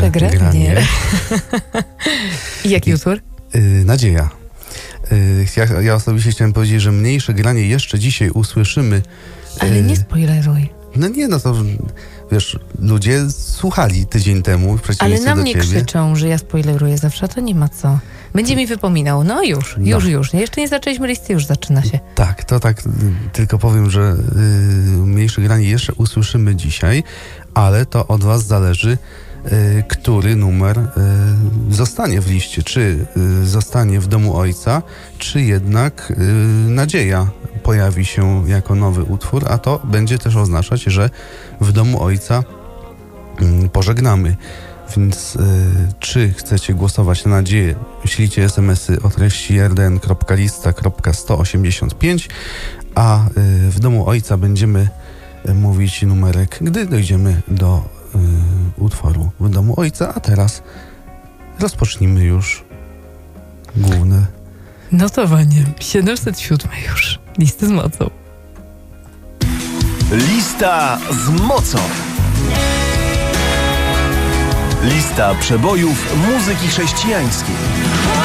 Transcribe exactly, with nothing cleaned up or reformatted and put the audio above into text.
Mniejsze granie. granie. I jaki utwór? Yy, nadzieja. Yy, ja, ja osobiście chciałem powiedzieć, że mniejsze granie jeszcze dzisiaj usłyszymy. Ale yy, nie spoileruj. No nie, no to wiesz, ludzie słuchali tydzień temu w Ale przeciwieństwie na do mnie ciebie. krzyczą, że ja spoileruję zawsze, to nie ma co. Będzie mi wypominał. No już, No. już, już. Jeszcze nie zaczęliśmy listy, już zaczyna się. Tak, to tak y, tylko powiem, że y, mniejsze granie jeszcze usłyszymy dzisiaj, ale to od was zależy, y, który numer y, zostanie w liście. Czy y, zostanie w domu ojca, czy jednak y, nadzieja pojawi się jako nowy utwór, a to będzie też oznaczać, że w domu ojca y, pożegnamy. Więc y, czy chcecie głosować na nadzieję, ślijcie es em esy o treści er de en kropka lista kropka sto osiemdziesiąt pięć, a y, w domu ojca będziemy y, mówić numerek, gdy dojdziemy do y, utworu w domu ojca, a teraz rozpocznijmy już główne. Notowanie siedemset siedem już. Listy z mocą. Lista z mocą. Lista przebojów muzyki chrześcijańskiej.